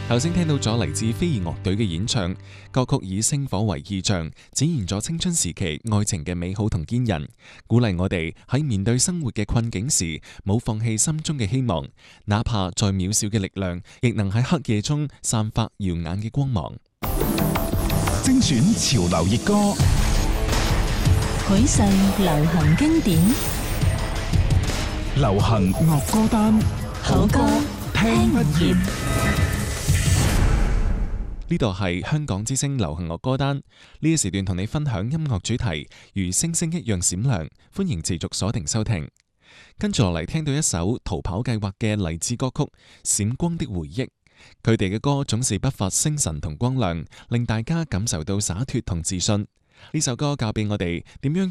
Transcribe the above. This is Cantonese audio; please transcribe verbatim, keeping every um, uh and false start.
頭先聽到咗嚟自飛兒樂隊嘅演唱，歌曲以星火為意象，展現咗青春時期愛情嘅美好同堅韌，鼓勵我哋喺面對生活嘅困境時，冇放棄心中嘅希望，哪怕再渺小嘅力量，亦能喺黑夜中散發耀眼嘅光芒。 精選潮流熱歌， 許世流行經典， 流行樂歌單， 好歌聽不厭。 呢度係香港之聲流行樂歌單，呢個時段同你分享音樂主題如星星一樣閃亮，歡迎持續鎖定收聽。跟住落嚟聽到一首逃跑計劃嘅勵志歌曲《閃光的回憶》，佢哋嘅歌總是不乏星辰同光亮，令大家感受到灑脫同自信。呢首歌教俾我哋點樣